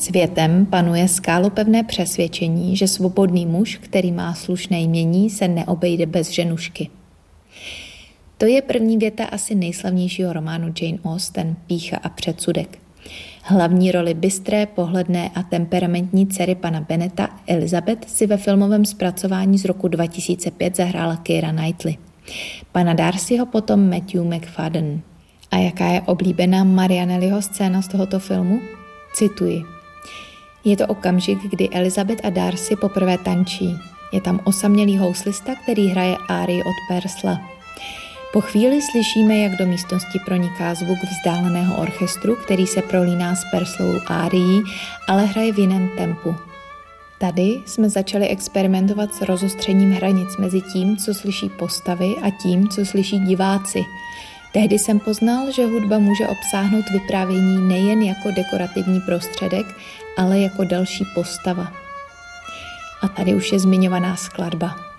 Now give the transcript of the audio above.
Světem panuje skálopevné přesvědčení, že svobodný muž, který má slušné jmění, se neobejde bez ženušky. To je první věta asi nejslavnějšího románu Jane Austen, Pýcha a předsudek. Hlavní roli bystré, pohledné a temperamentní dcery pana Benneta Elizabeth si ve filmovém zpracování z roku 2005 zahrála Keira Knightley. Pana Darcyho potom Matthew McFadden. A jaká je oblíbená Marianelliho scéna z tohoto filmu? Cituji. Je to okamžik, kdy Elizabeth a Darcy poprvé tančí. Je tam osamělý houslista, který hraje árii od Persla. Po chvíli slyšíme, jak do místnosti proniká zvuk vzdáleného orchestru, který se prolíná s Perslovou árií, ale hraje v jiném tempu. Tady jsme začali experimentovat s rozostřením hranic mezi tím, co slyší postavy, a tím, co slyší diváci. Tehdy jsem poznal, že hudba může obsáhnout vyprávění nejen jako dekorativní prostředek, ale jako další postava. A tady už je zmiňovaná skladba.